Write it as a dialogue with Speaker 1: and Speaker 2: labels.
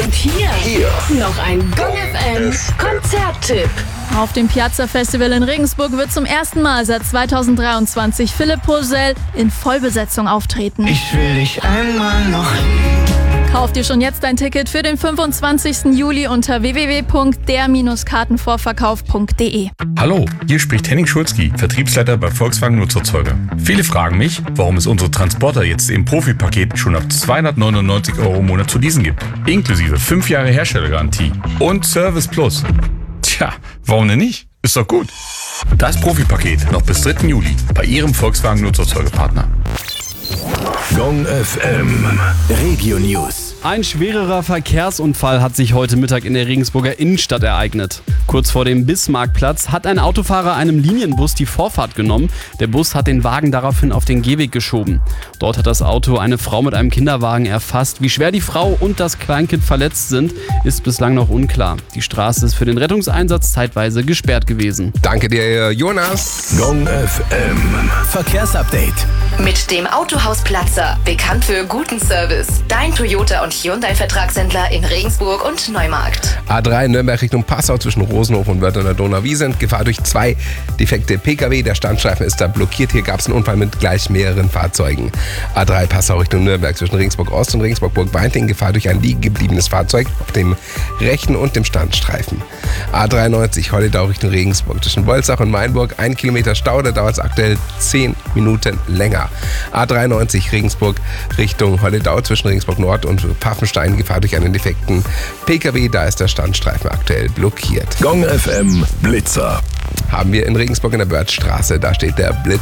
Speaker 1: Und hier noch ein Gong FM Konzerttipp.
Speaker 2: Auf dem Piazza Festival in Regensburg wird zum ersten Mal seit 2023 Philipp Poisel in Vollbesetzung auftreten.
Speaker 3: Ich will dich einmal noch.
Speaker 2: Kauf dir schon jetzt dein Ticket für den 25. Juli unter www.der-kartenvorverkauf.de.
Speaker 4: Hallo, hier spricht Henning Schulzki, Vertriebsleiter bei Volkswagen Nutzerzeuger. Viele fragen mich, warum es unsere Transporter jetzt im Profipaket schon ab 299 € im Monat zu leasen gibt. Inklusive 5 Jahre Herstellergarantie und Service Plus. Tja, warum denn nicht? Ist doch gut. Das Profipaket noch bis 3. Juli bei Ihrem Volkswagen Nutzerzeugerpartner.
Speaker 5: Gong FM Regio News.
Speaker 6: Ein schwererer Verkehrsunfall hat sich heute Mittag in der Regensburger Innenstadt ereignet. Kurz vor dem Bismarckplatz hat ein Autofahrer einem Linienbus die Vorfahrt genommen. Der Bus hat den Wagen daraufhin auf den Gehweg geschoben. Dort hat das Auto eine Frau mit einem Kinderwagen erfasst. Wie schwer die Frau und das Kleinkind verletzt sind, ist bislang noch unklar. Die Straße ist für den Rettungseinsatz zeitweise gesperrt gewesen.
Speaker 7: Danke dir, Jonas.
Speaker 5: Gong FM Verkehrsupdate.
Speaker 1: Mit dem Autohaus Platzer, bekannt für guten Service. Dein Toyota und Hyundai-Vertragshändler in Regensburg und Neumarkt.
Speaker 7: A3 Nürnberg Richtung Passau zwischen Rosenhof und Wörthener Donauwiesent. Gefahr durch 2 defekte Pkw. Der Standstreifen ist da blockiert. Hier gab es einen Unfall mit gleich mehreren Fahrzeugen. A3 Passau Richtung Nürnberg zwischen Regensburg Ost und Regensburg Burg-Weinting. Gefahr durch ein liegen gebliebenes Fahrzeug auf dem rechten und dem Standstreifen. A93 Holledau Richtung Regensburg zwischen Wolzach und Mainburg. 1 Kilometer Stau, da dauert es aktuell 10 Minuten länger. A93 Regensburg Richtung Holledau zwischen Regensburg Nord und Pfaffenstein. Gefahr durch einen defekten Pkw. Da ist der Standstreifen aktuell blockiert.
Speaker 5: Gong FM Blitzer.
Speaker 7: Haben wir in Regensburg in der Börthstraße. Da steht der Blitzer